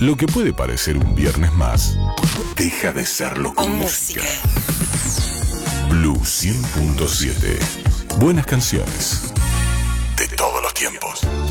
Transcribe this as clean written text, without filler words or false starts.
Lo que puede parecer un viernes más, deja de serlo con música. Blue 100.7. Buenas canciones de todos los tiempos.